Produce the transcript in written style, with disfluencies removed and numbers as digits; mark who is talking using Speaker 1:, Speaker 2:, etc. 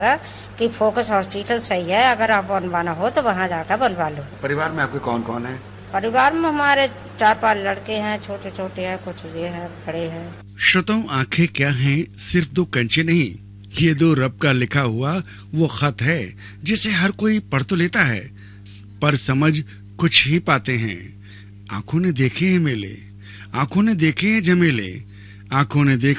Speaker 1: कि focus hospital सही है, अगर आप बनवाना हो तो वहाँ जाकर बनवा लो।
Speaker 2: परिवार में आपके कौन कौन है?
Speaker 1: परिवार में हमारे 4-5 लड़के हैं, छोटे छोटे हैं, कुछ ये है, बड़े हैं।
Speaker 3: श्रोताओं, आंखें क्या हैं? सिर्फ 2 कंचे नहीं, ये 2 रब का लिखा हुआ वो खत है जिसे हर कोई पढ़ तो लेता है पर समझ कुछ ही पाते हैं। आंखों ने देखे हैं मेले, आंखों ने देखे हैं झमेले, आंखों ने देखा